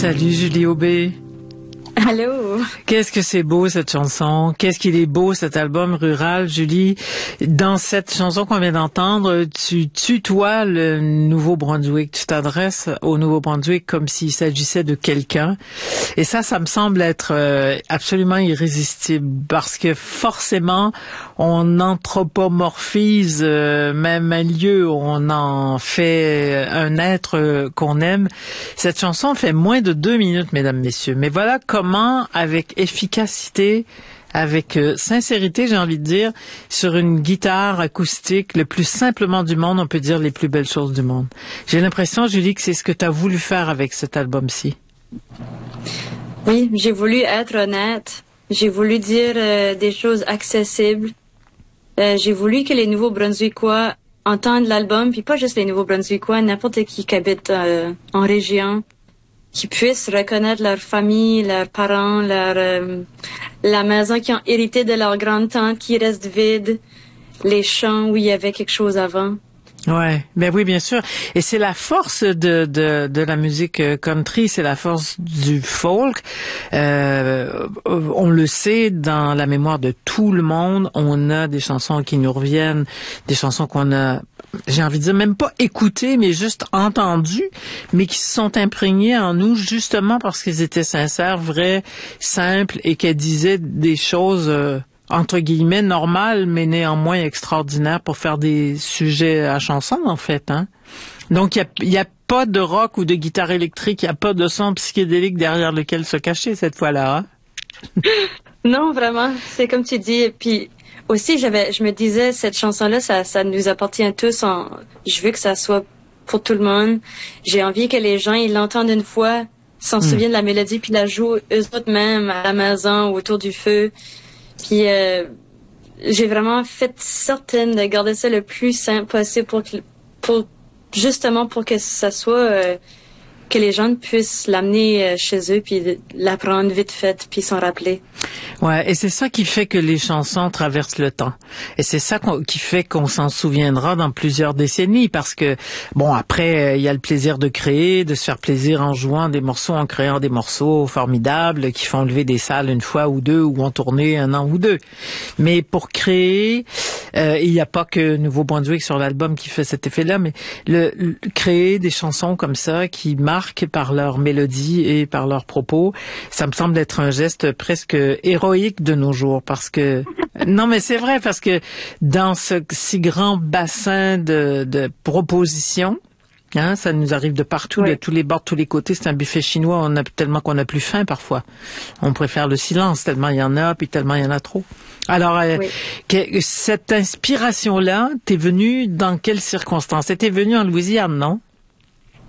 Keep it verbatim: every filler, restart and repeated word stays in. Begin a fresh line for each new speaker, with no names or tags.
Salut Julie Aubé.
Allô.
Qu'est-ce que c'est beau cette chanson. Qu'est-ce qu'il est beau cet album rural, Julie. Dans cette chanson qu'on vient d'entendre, tu tutoies le Nouveau-Brunswick. Tu t'adresses au Nouveau-Brunswick comme s'il s'agissait de quelqu'un. Et ça, ça me semble être euh, absolument irrésistible parce que forcément, on anthropomorphise euh, même un lieu, on en fait un être euh, qu'on aime. Cette chanson fait moins de deux minutes, mesdames, messieurs. Mais voilà comment, avec efficacité, avec euh, sincérité, j'ai envie de dire, sur une guitare acoustique, le plus simplement du monde, on peut dire les plus belles choses du monde. J'ai l'impression, Julie, que c'est ce que tu as voulu faire avec cet album-ci.
Oui, j'ai voulu être honnête. J'ai voulu dire euh, des choses accessibles. Euh, j'ai voulu que les Nouveaux-Brunswickois entendent l'album, puis pas juste les Nouveaux-Brunswickois, n'importe qui qui habite euh, en région, qui puissent reconnaître leur famille, leurs parents, leur euh, la maison qu'ils ont héritée de leur grande-tante qui reste vide, les champs où il y avait quelque chose avant.
Ouais, ben oui, bien sûr. Et c'est la force de de de la musique country, c'est la force du folk. Euh, on le sait, dans la mémoire de tout le monde, on a des chansons qui nous reviennent, des chansons qu'on a, j'ai envie de dire, même pas écoutées, mais juste entendues, mais qui se sont imprégnées en nous justement parce qu'ils étaient sincères, vrais, simples et qu'elles disaient des choses euh, entre guillemets, normal, mais néanmoins extraordinaire pour faire des sujets à chanson, en fait, hein. Donc, il y a, il y a pas de rock ou de guitare électrique, il y a pas de son psychédélique derrière lequel se cacher cette fois-là, hein.
Non, vraiment, c'est comme tu dis. Puis aussi, j'avais, je me disais, cette chanson-là, ça, ça nous appartient tous. En, je veux que ça soit pour tout le monde. J'ai envie que les gens, ils l'entendent une fois, s'en mmh. souviennent de la mélodie, puis la jouent eux autres mêmes à la maison ou autour du feu. Puis euh, j'ai vraiment fait certaine de garder ça le plus simple possible pour que, pour justement pour que ça soit euh, que les gens puissent l'amener chez eux puis l'apprendre vite fait puis s'en rappeler.
Ouais, et c'est ça qui fait que les chansons traversent le temps. Et c'est ça qu'on, qui fait qu'on s'en souviendra dans plusieurs décennies parce que, bon, après, il y a le plaisir de créer, de se faire plaisir en jouant des morceaux, en créant des morceaux formidables qui font lever des salles une fois ou deux ou en tourner un an ou deux. Mais pour créer, euh, il n'y a pas que Nouveau-Brunswick sur l'album qui fait cet effet-là, mais le, le créer des chansons comme ça qui marquent par leur mélodie et par leurs propos, ça me semble être un geste presque héroïque de nos jours parce que non mais c'est vrai parce que dans ce si grand bassin de, de propositions, hein, ça nous arrive de partout, oui. De tous les bords, de tous les côtés, c'est un buffet chinois, on a tellement qu'on a plus faim parfois. On préfère le silence tellement il y en a puis tellement il y en a trop. Alors euh, oui. que, cette inspiration là, t'es venue dans quelles circonstances? T'es venue en Louisiane, non?